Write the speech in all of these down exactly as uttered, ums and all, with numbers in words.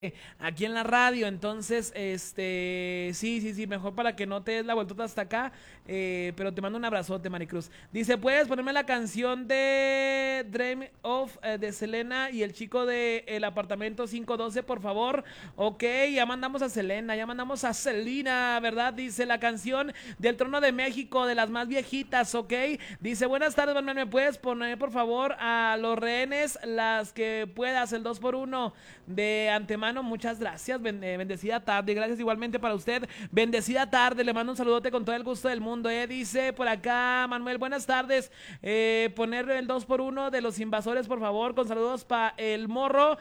aquí en la radio, entonces, este, sí, sí, sí, mejor para que no te des la vueltota hasta acá, eh, pero te mando un abrazote, Maricruz. Dice, ¿puedes ponerme la canción de Dream of eh, de Selena y el chico de el apartamento quinientos doce, por favor? Ok, ya mandamos a Selena, ya mandamos a Selena, ¿verdad? Dice la canción del Trono de México, de las más viejitas, ok. Dice, buenas tardes, Manuel, ¿me puedes poner, por favor, a Los Rehenes, las que puedas, el dos por uno de antemano? Muchas gracias, ben, eh, bendecida tarde, gracias igualmente para usted, bendecida tarde, le mando un saludote con todo el gusto del mundo, eh. Dice por acá Manuel, buenas tardes, eh, poner el dos por uno de Los Invasores, por favor, con saludos para el morro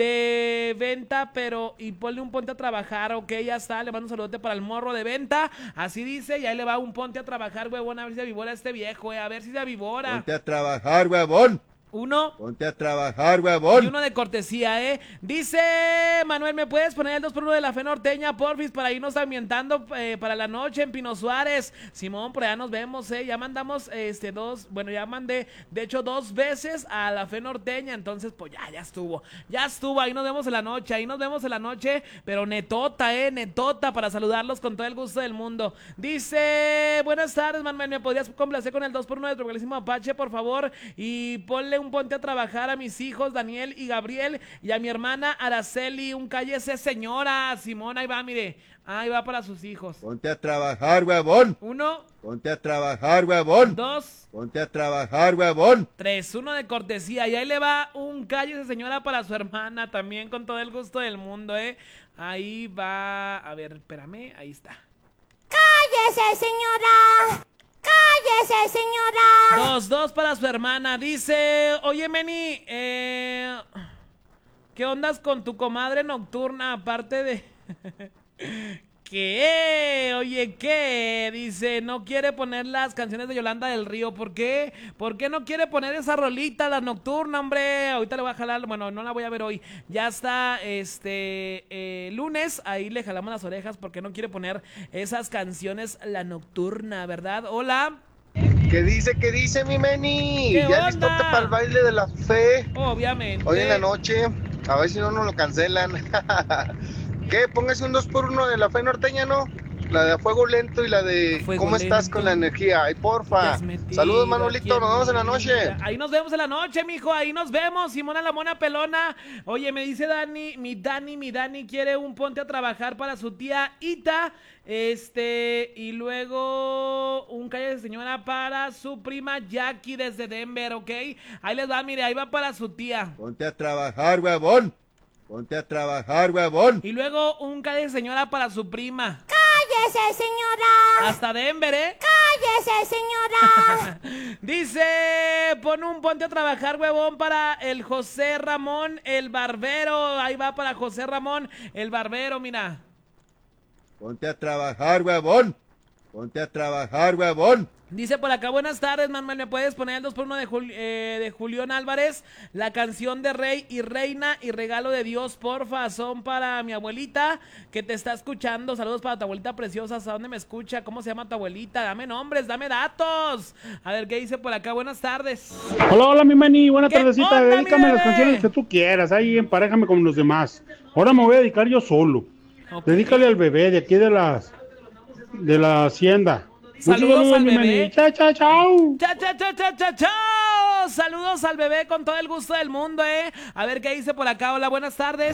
de venta, pero y ponle un ponte a trabajar, ok, ya está, le mando un saludote para el morro de venta, así dice, y ahí le va un ponte a trabajar, huevón, a ver si se avivora este viejo, eh, a ver si se avivora. Ponte a trabajar, huevón. Uno. Ponte a trabajar, huevón. Y uno de cortesía, ¿eh? Dice Manuel, ¿me puedes poner el dos por uno de la Fe Norteña, porfis, para irnos ambientando eh, para la noche en Pino Suárez? Simón, por allá nos vemos, ¿eh? Ya mandamos este dos, bueno, ya mandé, de hecho, dos veces a la Fe Norteña, entonces, pues ya, ya estuvo. Ya estuvo, ahí nos vemos en la noche, ahí nos vemos en la noche, pero netota, ¿eh? Netota, para saludarlos con todo el gusto del mundo. Dice, buenas tardes, Manuel, ¿me podrías complacer con el dos por uno de Troglísimo Apache, por favor? Y ponle un ponte a trabajar a mis hijos Daniel y Gabriel y a mi hermana Araceli, un cállese señora. Simón, ahí va, mire, ahí va para sus hijos. Ponte a trabajar, huevón. Uno. Ponte a trabajar, huevón. Dos. Ponte a trabajar, huevón. Tres, uno de cortesía, y ahí le va un cállese señora para su hermana, también con todo el gusto del mundo, eh. Ahí va, a ver, espérame, ahí está. ¡Cállese, señora! ¡Cállese, señora! Dos, dos para su hermana. Dice, oye, Meni, eh, ¿qué ondas con tu comadre nocturna? Aparte de... ¿Qué? Oye, ¿qué? Dice, no quiere poner las canciones de Yolanda del Río. ¿Por qué? ¿Por qué no quiere poner esa rolita, la nocturna, hombre? Ahorita le voy a jalar, bueno, no la voy a ver hoy. Ya está, este, eh, lunes, ahí le jalamos las orejas porque no quiere poner esas canciones, la nocturna, ¿verdad? Hola. ¿Qué dice, qué dice mi Meni? ¿Qué ¿Ya onda? listote para el baile de la fe? Obviamente. Hoy en la noche, a ver si no nos lo cancelan. ¿Qué? Póngase un dos por uno de la Fe Norteña, ¿no? La de A Fuego Lento y la de ¿Cómo lento. estás con la energía? Ay, porfa. Saludos, Manuelito, nos vemos en la noche. Ahí nos vemos en la noche, mijo, ahí nos vemos. Simona la Mona Pelona. Oye, me dice Dani, mi Dani, mi Dani quiere un ponte a trabajar para su tía Ita. Este, y luego un calle de señora para su prima Jackie desde Denver, ¿ok? Ahí les va, mire, ahí va para su tía. Ponte a trabajar, huevón. Ponte a trabajar, huevón. Y luego un calle de señora para su prima. ¡Cállese, señora! Hasta Denver, ¿eh? ¡Cállese, señora! Dice, pon un ponte a trabajar, huevón, para el José Ramón, el barbero. Ahí va para José Ramón, el barbero, mira. Ponte a trabajar, huevón. Ponte a trabajar, huevón. Dice por acá, buenas tardes, Manuel, ¿me puedes poner el dos por uno de, Jul eh, de Julián Álvarez? La canción de Rey y Reina y Regalo de Dios, porfa, son para mi abuelita que te está escuchando. Saludos para tu abuelita preciosa, ¿a dónde me escucha? ¿Cómo se llama tu abuelita? Dame nombres, dame datos. A ver, ¿qué dice por acá? Buenas tardes. Hola, hola, mi Mani, buena ¿Qué tardecita, onda, dedícame mi las bebé? canciones que tú quieras, ahí emparejame con los demás. Ahora me voy a dedicar yo solo. Okay. Dedícale al bebé de aquí de las de la hacienda. Saludos, Muchos al mi bebé. Mani. Chao, chao, chao. Chao, chao, chao, chao, chao, chao. Saludos al bebé con todo el gusto del mundo, eh. A ver qué dice por acá. Hola, buenas tardes.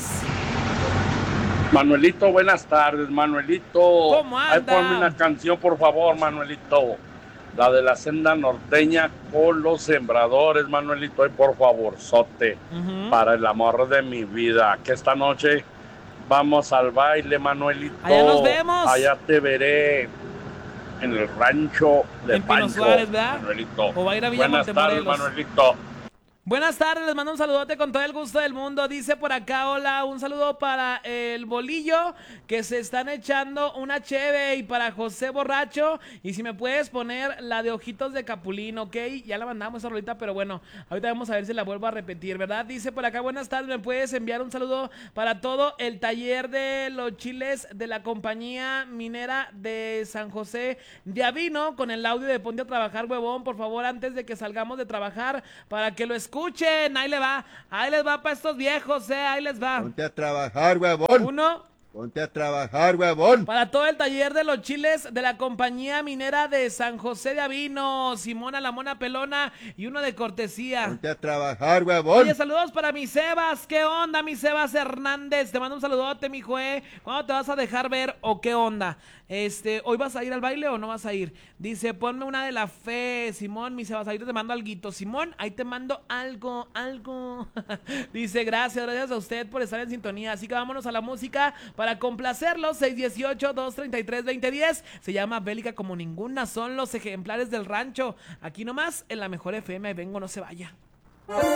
Manuelito, buenas tardes, Manuelito. ¿Cómo Ahí anda? ponme una canción, por favor, Manuelito. La de la senda norteña con los sembradores, Manuelito. Ahí, por favor, sote. Uh-huh. Para el amor de mi vida. Que esta noche vamos al baile, Manuelito. Allá nos vemos. Allá te veré. En el rancho de en Pino Pancho, Suárez, ¿verdad? Manuelito. O va a ir a Villa Buenas tardes, Montemorelos. Manuelito. Buenas tardes, les mando un saludote con todo el gusto del mundo. Dice por acá, hola, un saludo para el Bolillo, que se están echando una cheve, y para José Borracho. Y si me puedes poner la de Ojitos de Capulín, ¿ok? Ya la mandamos ahorita, pero bueno, ahorita vamos a ver si la vuelvo a repetir, ¿verdad? Dice por acá, buenas tardes, me puedes enviar un saludo para todo el taller de los chiles de la compañía minera de San José de Avino, con el audio de Ponte a Trabajar, huevón, por favor, antes de que salgamos de trabajar, para que lo escuchen. escuchen. Ahí le va. Ahí les va para estos viejos, eh. Ahí les va. Ponte a trabajar, huevón. Uno. Ponte a trabajar, huevón. Para todo el taller de los chiles de la compañía minera de San José de Avino, Simona la Mona Pelona y uno de cortesía. Ponte a trabajar, huevón. Oye, saludos para mi Sebas. ¿Qué onda, mi Sebas Hernández? Te mando un saludote, mi jue. ¿Cuándo te vas a dejar ver o qué onda? Este, ¿hoy vas a ir al baile o no vas a ir? Dice, ponme una de la fe, Simón, mi Sebas, ahí te mando alguito. Simón, ahí te mando algo, algo. Dice, gracias, gracias a usted por estar en sintonía. Así que vámonos a la música para complacerlos. seis uno ocho, dos tres tres, dos cero uno cero. Se llama Bélica como ninguna. Son los ejemplares del rancho. Aquí nomás, en la mejor F M. Ahí vengo, no se vaya.